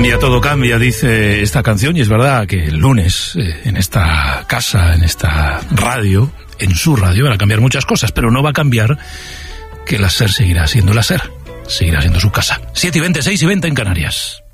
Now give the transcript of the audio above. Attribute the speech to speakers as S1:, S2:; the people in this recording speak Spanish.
S1: Todo cambia, dice esta canción, y es verdad que el lunes en esta casa, en esta radio, en su radio, van a cambiar muchas cosas, pero no va a cambiar que la SER seguirá siendo la SER, seguirá siendo su casa. 7:20, 6:20 en Canarias.